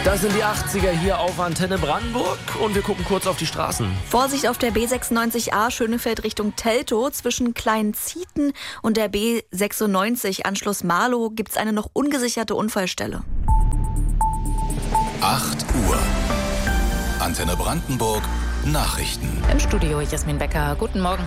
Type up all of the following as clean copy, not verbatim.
Das sind die 80er hier auf Antenne Brandenburg und wir gucken kurz auf die Straßen. Vorsicht auf der B96A Schönefeld Richtung Teltow. Zwischen Kleinzieten und der B96 Anschluss Marlow gibt es eine noch ungesicherte Unfallstelle. 8 Uhr. Antenne Brandenburg Nachrichten. Im Studio Jasmin Becker. Guten Morgen.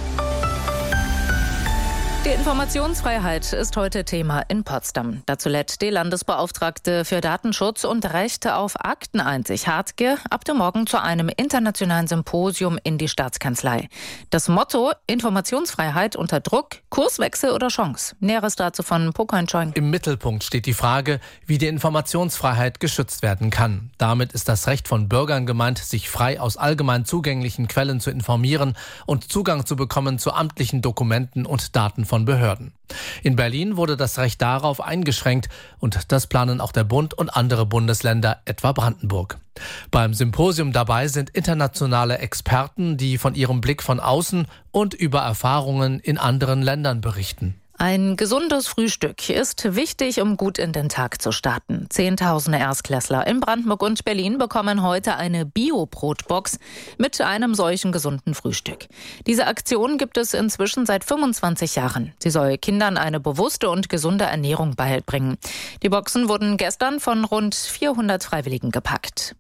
Die Informationsfreiheit ist heute Thema in Potsdam. Dazu lädt die Landesbeauftragte für Datenschutz und Rechte auf Akteneinsicht Hartge ab dem Morgen zu einem internationalen Symposium in die Staatskanzlei. Das Motto: Informationsfreiheit unter Druck, Kurswechsel oder Chance. Näheres dazu von Pokan Choing. Im Mittelpunkt steht die Frage, wie die Informationsfreiheit geschützt werden kann. Damit ist das Recht von Bürgern gemeint, sich frei aus allgemein zugänglichen Quellen zu informieren und Zugang zu bekommen zu amtlichen Dokumenten und Daten von Behörden. In Berlin wurde das Recht darauf eingeschränkt und das planen auch der Bund und andere Bundesländer, etwa Brandenburg. Beim Symposium dabei sind internationale Experten, die von ihrem Blick von außen und über Erfahrungen in anderen Ländern berichten. Ein gesundes Frühstück ist wichtig, um gut in den Tag zu starten. Zehntausende Erstklässler in Brandenburg und Berlin bekommen heute eine Bio-Brotbox mit einem solchen gesunden Frühstück. Diese Aktion gibt es inzwischen seit 25 Jahren. Sie soll Kindern eine bewusste und gesunde Ernährung beibringen. Die Boxen wurden gestern von rund 400 Freiwilligen gepackt.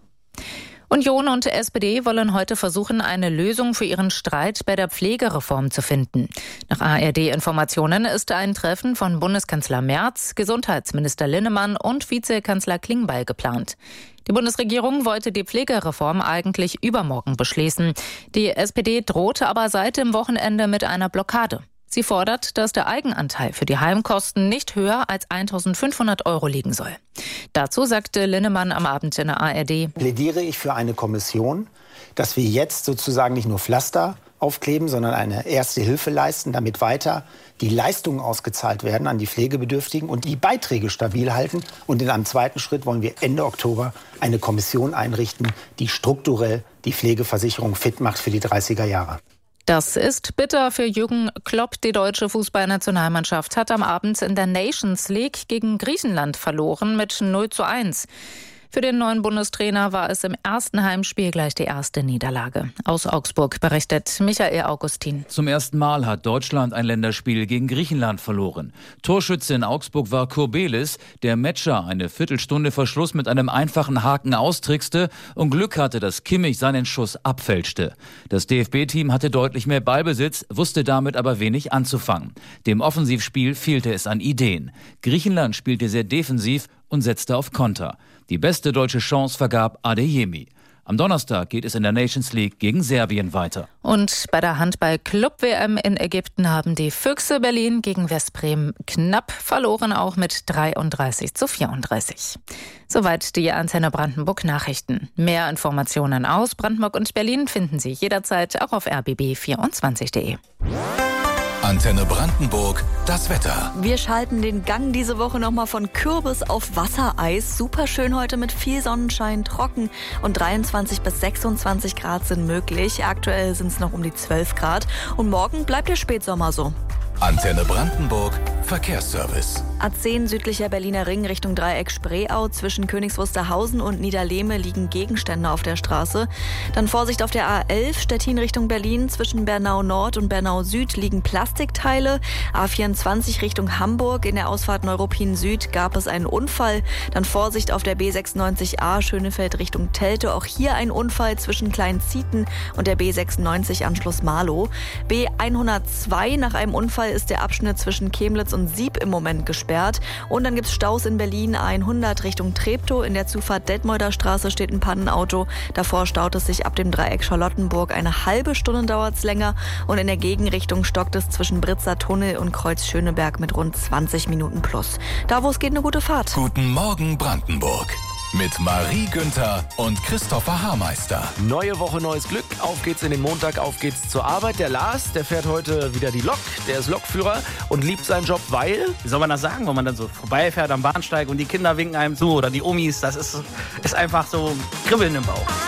Union und SPD wollen heute versuchen, eine Lösung für ihren Streit bei der Pflegereform zu finden. Nach ARD-Informationen ist ein Treffen von Bundeskanzler Merz, Gesundheitsminister Linnemann und Vizekanzler Klingbeil geplant. Die Bundesregierung wollte die Pflegereform eigentlich übermorgen beschließen. Die SPD drohte aber seit dem Wochenende mit einer Blockade. Sie fordert, dass der Eigenanteil für die Heimkosten nicht höher als 1.500 € liegen soll. Dazu sagte Linnemann am Abend in der ARD: Plädiere ich für eine Kommission, dass wir jetzt sozusagen nicht nur Pflaster aufkleben, sondern eine erste Hilfe leisten, damit weiter die Leistungen ausgezahlt werden an die Pflegebedürftigen und die Beiträge stabil halten. Und in einem zweiten Schritt wollen wir Ende Oktober eine Kommission einrichten, die strukturell die Pflegeversicherung fit macht für die 30er Jahre. Das ist bitter für Jürgen Klopp. Die deutsche Fußballnationalmannschaft hat am Abend in der Nations League gegen Griechenland verloren mit 0:1. Für den neuen Bundestrainer war es im ersten Heimspiel gleich die erste Niederlage. Aus Augsburg berichtet Michael Augustin. Zum ersten Mal hat Deutschland ein Länderspiel gegen Griechenland verloren. Torschütze in Augsburg war Kurbelis, der Metscher eine Viertelstunde vor Schluss mit einem einfachen Haken austrickste und Glück hatte, dass Kimmich seinen Schuss abfälschte. Das DFB-Team hatte deutlich mehr Ballbesitz, wusste damit aber wenig anzufangen. Dem Offensivspiel fehlte es an Ideen. Griechenland spielte sehr defensiv und setzte auf Konter. Die beste deutsche Chance vergab Adeyemi. Am Donnerstag geht es in der Nations League gegen Serbien weiter. Und bei der Handball-Club-WM in Ägypten haben die Füchse Berlin gegen Westbrem knapp verloren, auch mit 33:34. Soweit die Antenne Brandenburg Nachrichten. Mehr Informationen aus Brandenburg und Berlin finden Sie jederzeit auch auf rbb24.de. Antenne Brandenburg, das Wetter. Wir schalten den Gang diese Woche nochmal von Kürbis auf Wassereis. Super schön heute mit viel Sonnenschein, trocken und 23 bis 26 Grad sind möglich. Aktuell sind es noch um die 12 Grad und morgen bleibt der Spätsommer so. Antenne Brandenburg, Verkehrsservice. A10 südlicher Berliner Ring Richtung Dreieck Spreeau. Zwischen Königs Wusterhausen und Niederlehme liegen Gegenstände auf der Straße. Dann Vorsicht auf der A11 Stettin Richtung Berlin. Zwischen Bernau Nord und Bernau Süd liegen Plastikteile. A24 Richtung Hamburg. In der Ausfahrt Neuruppin Süd gab es einen Unfall. Dann Vorsicht auf der B96A Schönefeld Richtung Teltow. Auch hier ein Unfall zwischen Kleinzieten und der B96 Anschluss Marlow. B102 nach einem Unfall ist der Abschnitt zwischen Chemnitz und Sieb im Moment gesperrt. Und dann gibt es Staus in Berlin, A100 Richtung Treptow. In der Zufahrt Detmolder Straße steht ein Pannenauto. Davor staut es sich ab dem Dreieck Charlottenburg. Eine halbe Stunde dauert es länger. Und in der Gegenrichtung stockt es zwischen Britzer Tunnel und Kreuz Schöneberg mit rund 20 Minuten plus. Da, wo es geht, eine gute Fahrt. Guten Morgen Brandenburg. Mit Marie Günther und Christopher Haarmeister. Neue Woche, neues Glück. Auf geht's in den Montag, auf geht's zur Arbeit. Der Lars, der fährt heute wieder die Lok. Der ist Lokführer und liebt seinen Job, weil... Wie soll man das sagen, wenn man dann so vorbeifährt am Bahnsteig und die Kinder winken einem zu oder die Omis. Das ist einfach so Kribbeln im Bauch.